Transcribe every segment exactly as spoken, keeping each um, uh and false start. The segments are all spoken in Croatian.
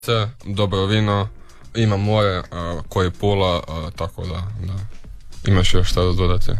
dobro vino, ima more uh, koje Pula, uh, tako da, da. Imaš još šta da dodati?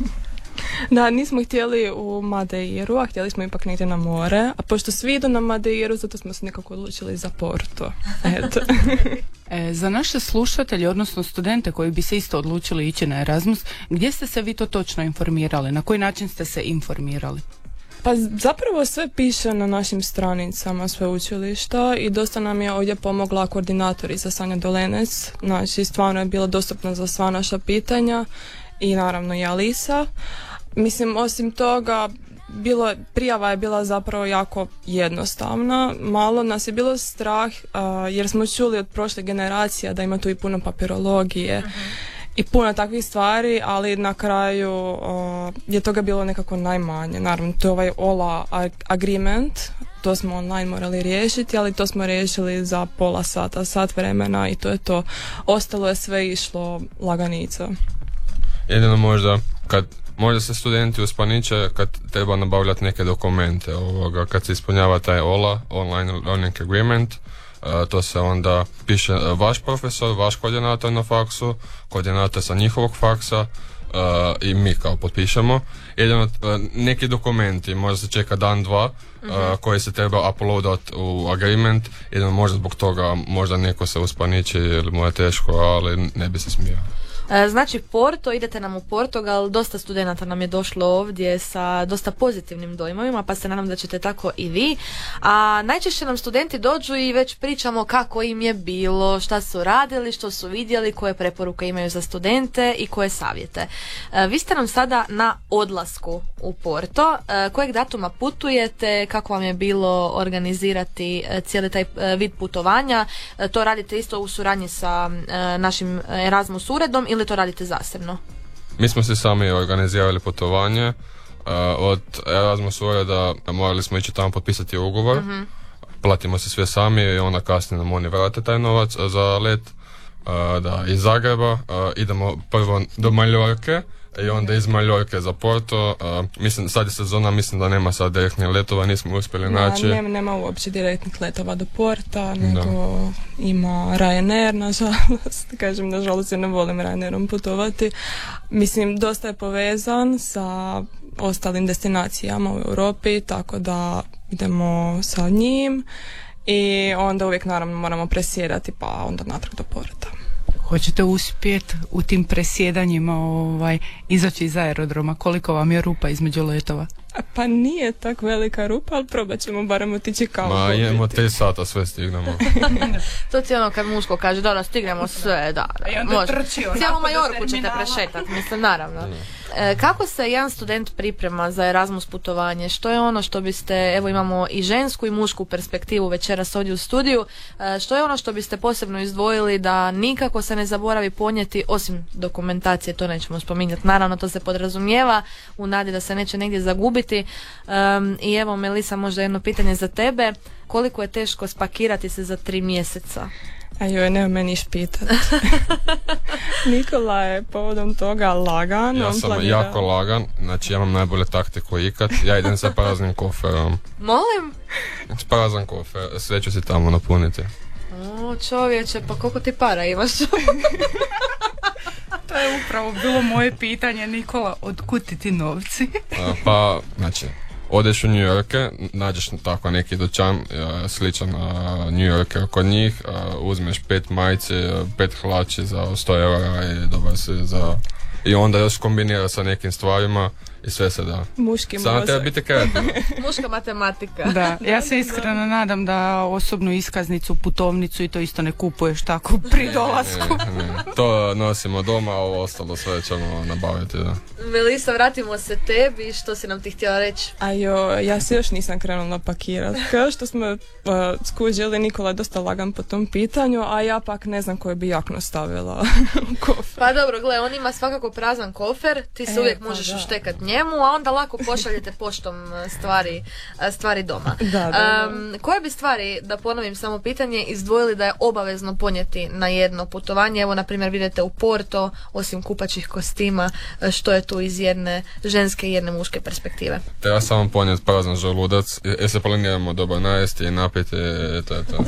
Da, nismo htjeli u Madeiru, a htjeli smo ipak negdje na more, a pošto svi idu na Madeiru, zato smo se nekako odlučili za Porto. Eto. E, za naše slušatelje, odnosno studente koji bi se isto odlučili ići na Erasmus, gdje ste se vi to točno informirali? Na koji način ste se informirali? Pa zapravo sve piše na našim stranicama sveučilišta i dosta nam je ovdje pomogla koordinatorica Sanja Dolenec, znači stvarno je bila dostupna za sva naša pitanja i naravno i Alisa. Mislim, osim toga, bilo, prijava je bila zapravo jako jednostavna, malo nas je bilo strah uh, jer smo čuli od prošle generacije da ima tu i puno papirologije. Uh-huh. I puno takvih stvari, ali na kraju uh, je toga bilo nekako najmanje. Naravno, to je ovaj Ola agreement, to smo online morali riješiti, ali to smo riješili za pola sata, sat vremena i to je to. Ostalo je sve išlo laganica. Jedino možda, kad možda se studenti uspaniče kad treba nabavljati neke dokumente, ovoga, kad se ispunjava taj Ola, online learning agreement, Uh, to se onda piše uh, vaš profesor, vaš koordinator na faksu, koordinator sa njihovog faksa uh, i mi kao potpišemo. Jedino uh, neki dokumenti, možda se čeka dan, dva, uh, uh-huh. koji se treba uploadat u agreement, jedino možda zbog toga možda neko se uspaniči ili mu je teško, ali ne bi se smio. Znači Porto, idete nam u Portugal, dosta studenata nam je došlo ovdje sa dosta pozitivnim dojmovima, pa se nadam da ćete tako i vi. A najčešće nam studenti dođu i već pričamo kako im je bilo, šta su radili, što su vidjeli, koje preporuke imaju za studente i koje savjete. Vi ste nam sada na odlasku u Porto. Kojeg datuma putujete, kako vam je bilo organizirati cijeli taj vid putovanja? To radite isto u suradnji sa našim Erasmus uredom ili to radite zasebno? Mi smo se sami organizirali putovanje. Uh, od Erasmus ureda morali smo ići tamo potpisati ugovor. Uh-huh. Platimo se sve sami i onda kasnije nam oni vrate taj novac za let. Uh, da, iz Zagreba uh, idemo prvo do Maljorke i onda iz Maljorke za Porto. Uh, mislim, sad je sezona, mislim da nema sad direktnih letova, nismo uspjeli naći. Ne, nema uopće direktnih letova do Porta, nego da. Ima Ryanair, nažalost. Kažem, nažalost, ja ne volim Ryanairom putovati. Mislim, dosta je povezan sa ostalim destinacijama u Europi, tako da idemo sa njim i onda uvijek naravno moramo presjedati pa onda natrag do Porta. Hoćete uspjeti u tim presjedanjima ovaj, izaći iz aerodroma? Koliko vam je rupa između letova? Pa nije tak velika rupa, ali probat ćemo barem otići kao Ma idemo tri sata, sve stignemo. To ti ono kad muško kaže da stignemo sve, da, da može. Cijelu Majorku ćete prešetati, mislim, naravno. E, kako se jedan student priprema za Erasmus putovanje? Što je ono što biste, evo imamo i žensku i mušku perspektivu večeras ovdje u studiju, e, što je ono što biste posebno izdvojili da nikako se ne zaboravi ponijeti, osim dokumentacije, to nećemo spominjati, naravno to se podrazumijeva u nadi da se neće negdje zagubiti. Um, I evo Melisa, možda jedno pitanje za tebe, koliko je teško spakirati se za tri mjeseca? A joj, nema me niš pitat. Nikola je povodom toga lagan. Ja on sam planira... jako lagan, znači ja imam najbolje taktike ikad, ja idem sa praznim koferom. Molim? Prazan kofer, sve ću si tamo napuniti. O, čovječe, pa koliko ti para imaš? To je upravo bilo moje pitanje, Nikola, otkud ti ti novci? uh, pa, znači, odeš u New Yorke, nađeš tako neki dućan uh, sličan uh, New Yorker kod njih, uh, uzmeš pet majice, pet hlači za sto eura i dobar si za... I onda još kombinira sa nekim stvarima i sve se da. Muški mozak. Samo treba biti kreativno. Muška matematika. Da, ja se iskreno nadam da osobnu iskaznicu, putovnicu i to isto ne kupuješ tako pri dolasku. Ne, ne, ne. To nosimo doma, a ovo ostalo sve ćemo nabaviti, da. Melisa, vratimo se tebi, što si nam ti htjela reći? A jo, ja se još nisam krenula pakirati. Kao što smo uh, skužili, Nikola je dosta lagan po tom pitanju, a ja pak ne znam koju bi jaknu stavila u kofer. Pa dobro, gle, on ima svakako prazan kofer, ti se e, uvijek pa možeš da. uštekat njemu. njemu, a onda lako pošaljete poštom stvari, stvari doma. Da, da, da. Um, koje bi stvari, da ponovim samo pitanje, izdvojili da je obavezno ponijeti na jedno putovanje? Evo, na primjer, vidite u Porto, osim kupaćih kostima, što je tu iz jedne ženske i jedne muške perspektive? Treba samo ponijeti prazan želudac, jer se planiramo dobro najesti i napiti, i to je to.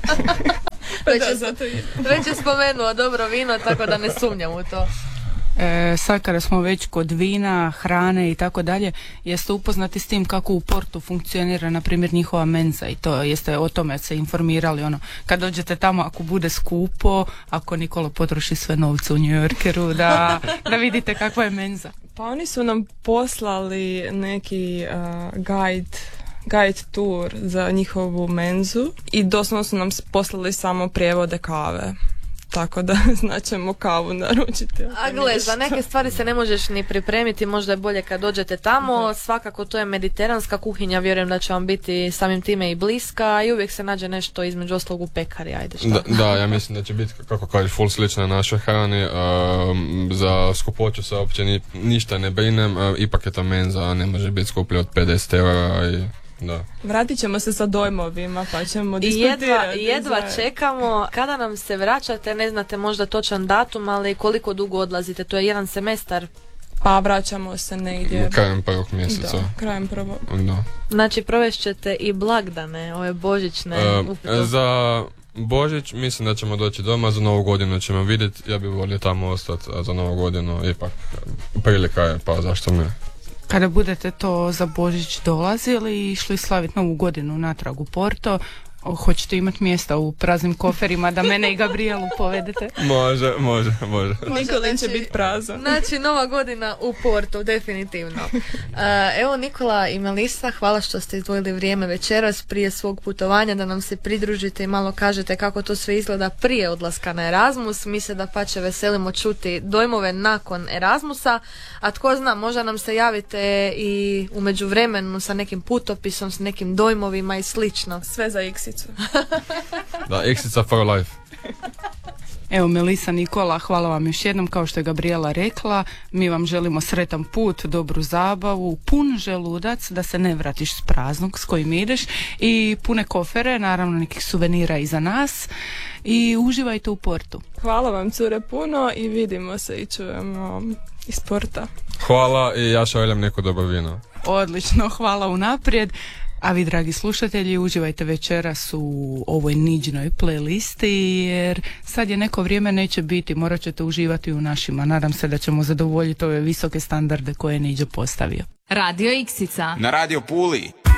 Već Da, je, zato i- već je spomenuo dobro vino, tako da ne sumnjam u to. E, sad kada smo već kod vina, hrane i tako dalje, jeste upoznati s tim kako u Portu funkcionira, na primjer, njihova menza i to, jeste o tome se informirali, ono, kad dođete tamo, ako bude skupo, ako Nikola potroši sve novce u New Yorkeru, da, da vidite kakva je menza. Pa oni su nam poslali neki uh, guide guide tour za njihovu menzu i doslovno su nam poslali samo prijevode kave. Tako da znaćemo kavu naručiti. A gle, za neke stvari se ne možeš ni pripremiti, možda je bolje kad dođete tamo. Da. Svakako to je mediteranska kuhinja, vjerujem da će vam biti samim time i bliska i uvijek se nađe nešto između ostalog u pekari, ajde šta. Da, da, ja mislim da će biti, kako kažeš, full slična našoj hrani. Um, za skupoću se uopće ni, ništa ne brinem, uh, ipak je ta menza, ne može biti skuplja od pedeset eura i da. Vratit ćemo se sa dojmovima pa ćemo I diskutirati. jedva, jedva za- čekamo. Kada nam se vraćate, ne znate možda točan datum, ali koliko dugo odlazite? To je jedan semestar. Pa vraćamo se negdje. Krajem prvog mjeseca. Da, krajem prvog. Da. Znači provešćete i blagdane, ove božićne. Uh, upravo. za Božić mislim da ćemo doći doma, za Novu godinu ćemo vidjeti, ja bih volio tamo ostati, a za Novu godinu ipak prilika je, pa zašto ne. Kada budete to za Božić dolazili i išli slaviti Novu godinu natrag u Porto, o, hoćete imati mjesta u praznim koferima da mene i Gabrielu povedete? Može, može, može. Nikolin će znači- biti prazan. Znači, Nova godina u Portu, definitivno. Uh, evo, Nikola i Melisa, hvala što ste izdvojili vrijeme večeras prije svog putovanja da nam se pridružite i malo kažete kako to sve izgleda prije odlaska na Erasmus. Mi se da pače veselimo čuti dojmove nakon Erasmusa, a tko zna, možda nam se javite i u međuvremenu sa nekim putopisom, s nekim dojmovima i slično. Sve za iksicu. Da, Iksica for life. Evo, Melisa, Nikola, hvala vam još jednom, kao što je Gabriela rekla, mi vam želimo sretan put, dobru zabavu, pun želudac, da se ne vratiš s praznog s kojim ideš i pune kofere, naravno nekih suvenira iza nas i uživajte u Portu. Hvala vam, cure, puno i vidimo se i čujemo iz Porta. Hvala i ja šaljem neko dobro vino. Odlično, hvala unaprijed. A vi, dragi slušatelji, uživajte večeras u ovoj niđnoj playlisti, jer sad je neko vrijeme neće biti, morat ćete uživati u našima. Nadam se da ćemo zadovoljiti ove visoke standarde koje je Niđo postavio. Radio Iksica. Na Radio Puli.